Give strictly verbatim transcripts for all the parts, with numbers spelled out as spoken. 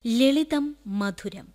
ലളിതം മധുരം.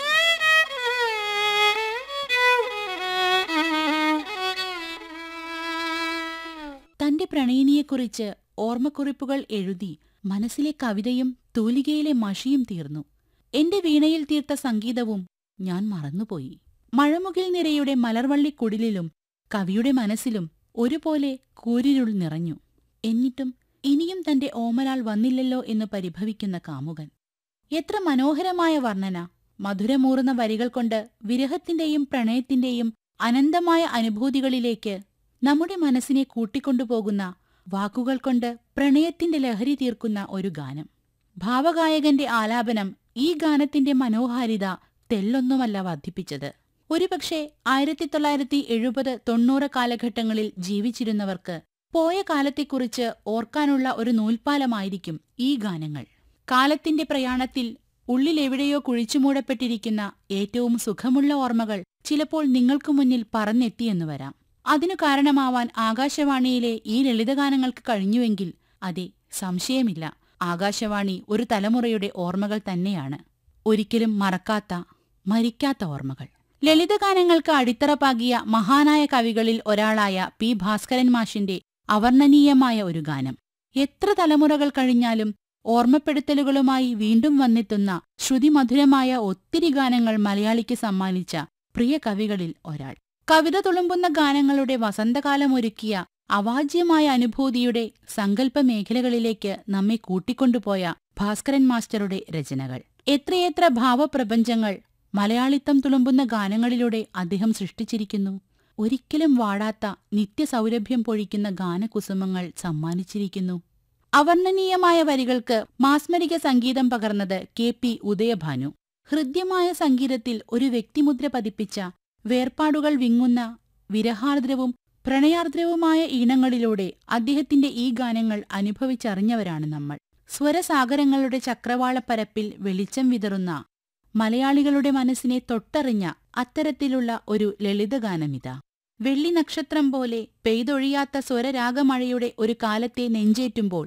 തന്റെ പ്രണയിനിയെക്കുറിച്ച് ഓർമ്മക്കുറിപ്പുകൾ എഴുതി മനസ്സിലെ കവിതയും തൂലികയിലെ മഷിയും തീർന്നു. എന്റെ വീണയിൽ തീർത്ത സംഗീതവും ഞാൻ മറന്നുപോയി. മഴമുകിൽ നിരയുടെ മലർവള്ളിക്കുടിലിലും കവിയുടെ മനസ്സിലും ഒരുപോലെ കൂരിരുൾ നിറഞ്ഞു. എന്നിട്ടും ഇനിയും തന്റെ ഓമലാൾ വന്നില്ലല്ലോ എന്ന് പരിഭവിക്കുന്ന കാമുകൻ. എത്ര മനോഹരമായ വർണ്ണന! മധുരമൂറുന്ന വരികൾ കൊണ്ട് വിരഹത്തിന്റെയും പ്രണയത്തിന്റെയും അനന്തമായ അനുഭൂതികളിലേക്ക് നമ്മുടെ മനസ്സിനെ കൂട്ടിക്കൊണ്ടുപോകുന്ന വാക്കുകൾ കൊണ്ട് പ്രണയത്തിന്റെ ലഹരി തീർക്കുന്ന ഒരു ഗാനം. ഭാവഗായകന്റെ ആലാപനം ഈ ഗാനത്തിന്റെ മനോഹാരിത തെല്ലൊന്നുമല്ല വർദ്ധിപ്പിച്ചത്. ഒരുപക്ഷെ ആയിരത്തി തൊള്ളായിരത്തി എഴുപത് തൊണ്ണൂറ് കാലഘട്ടങ്ങളിൽ ജീവിച്ചിരുന്നവർക്ക് പോയ കാലത്തെക്കുറിച്ച് ഓർക്കാനുള്ള ഒരു നൂൽപ്പാലമായിരിക്കും ഈ ഗാനങ്ങൾ. കാലത്തിന്റെ പ്രയാണത്തിൽ ഉള്ളിലെവിടെയോ കുഴിച്ചുമൂടപ്പെട്ടിരിക്കുന്ന ഏറ്റവും സുഖമുള്ള ഓർമ്മകൾ ചിലപ്പോൾ നിങ്ങൾക്കു മുന്നിൽ പറന്നെത്തിയെന്നു വരാം. അതിനു കാരണമാവാൻ ആകാശവാണിയിലെ ഈ ലളിതഗാനങ്ങൾക്ക് കഴിഞ്ഞുവെങ്കിൽ അതെ, സംശയമില്ല, ആകാശവാണി ഒരു തലമുറയുടെ ഓർമ്മകൾ തന്നെയാണ്. ഒരിക്കലും മറക്കാത്ത, മരിക്കാത്ത ഓർമ്മകൾ. ലളിതഗാനങ്ങൾക്ക് അടിത്തറ പാകിയ മഹാനായ കവികളിൽ ഒരാളായ പി ഭാസ്കരൻ മാഷിന്റെ അവർണ്ണനീയമായ ഒരു ഗാനം. എത്ര തലമുറകൾ കഴിഞ്ഞാലും ഓർമ്മപ്പെടുത്തലുകളുമായി വീണ്ടും വന്നെത്തുന്ന ശ്രുതിമധുരമായ ഒത്തിരി ഗാനങ്ങൾ മലയാളിക്ക് സമ്മാനിച്ച പ്രിയ കവികളിൽ ഒരാൾ. കവിത തുളുമ്പുന്ന ഗാനങ്ങളുടെ വസന്തകാലമൊരുക്കിയ അവാജ്യമായ അനുഭൂതിയുടെ സങ്കല്പ മേഖലകളിലേക്ക് നമ്മെ കൂട്ടിക്കൊണ്ടുപോയ ഭാസ്കരൻ മാസ്റ്ററുടെ രചനകൾ. എത്രയെത്ര ഭാവപ്രപഞ്ചങ്ങൾ മലയാളിത്തം തുളുമ്പുന്ന ഗാനങ്ങളിലൂടെ അദ്ദേഹം സൃഷ്ടിച്ചിരിക്കുന്നു. ഒരിക്കലും വാടാത്ത നിത്യസൗരഭ്യം പൊഴിക്കുന്ന ഗാനകുസുമങ്ങൾ സമ്മാനിച്ചിരിക്കുന്നു. അവർണ്ണനീയമായ വരികൾക്ക് മാസ്മരിക സംഗീതം പകർന്നത് കെ പി ഉദയഭാനു. ഹൃദ്യമായ സംഗീതത്തിൽ ഒരു വ്യക്തിമുദ്ര പതിപ്പിച്ച വേർപാടുകൾ വിങ്ങുന്ന വിരഹാർദ്രവും പ്രണയാർദ്രവുമായ ഈണങ്ങളിലൂടെ അദ്ദേഹത്തിന്റെ ഈ ഗാനങ്ങൾ അനുഭവിച്ചറിഞ്ഞവരാണ് നമ്മൾ. സ്വരസാഗരങ്ങളുടെ ചക്രവാളപ്പരപ്പിൽ വെളിച്ചം വിതറുന്ന മലയാളികളുടെ മനസ്സിനെ തൊട്ടറിഞ്ഞ അത്തരത്തിലുള്ള ഒരു ലളിതഗാനമിതാ. വെള്ളി നക്ഷത്രം പോലെ പെയ്തൊഴിയാത്ത സ്വരരാഗമഴയുടെ ഒരു കാലത്തെ നെഞ്ചേറ്റുമ്പോൾ